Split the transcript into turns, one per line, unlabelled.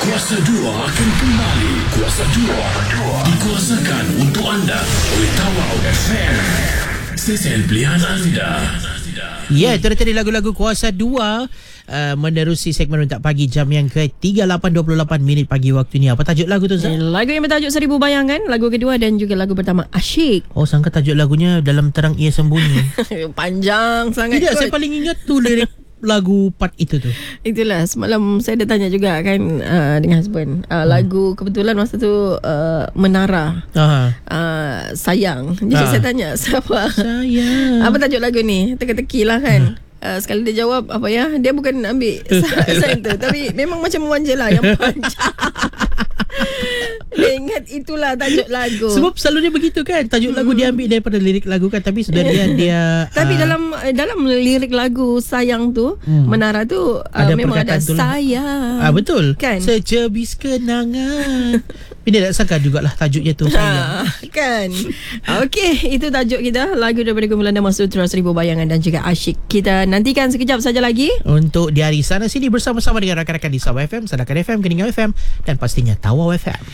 Kuasa 2 akan kembali. Kuasa 2 dikuasakan untuk anda oleh Tawau FM. Stesen pilihan anda.
Ya, itu tadi lagu-lagu Kuasa 2 menerusi segmen Rentak Pagi jam yang ke-3, 8.28 minit pagi waktu ni. Apa tajuk lagu tu, Zah?
Lagu yang bertajuk 1000 Bayangan, lagu kedua dan juga lagu pertama Asyik.
Oh, sangka tajuk lagunya Dalam Terang Ia Sembunyi.
Panjang sangat.
Tidak,
kot.
saya paling ingat tu lirik lagu part itu tu.
Itulah, semalam saya dah tanya juga kan dengan husband. Lagu kebetulan masa tu Menara. Sayang. Jadi saya tanya, siapa?
Sayang.
Apa tajuk lagu ni? Teka-teki lah kan. Sekali dia jawab apa ya, dia bukan ambil sign tu, tapi memang macam manja lah, yang panjang. Dia ingat itulah tajuk lagu.
Sebab selalunya begitu kan, tajuk lagu dia ambil daripada lirik lagu kan, tapi sudah dia
tapi dalam lirik lagu Sayang tu, Menara tu memang ada sayang.
Betul
kan?
Secebis kenangan. Ini tak sangka jugalah tajuknya tu sayang.
Kan. Okey, itu tajuk kita, lagu daripada kumpulan Damar Sutra 1000 Bayangan dan juga Asyik. Kita nantikan sekejap saja lagi
untuk di hari sana sini bersama-sama dengan rakan-rakan di Sabah FM, Sadakan FM, Keningau FM dan pastinya Tawau FM.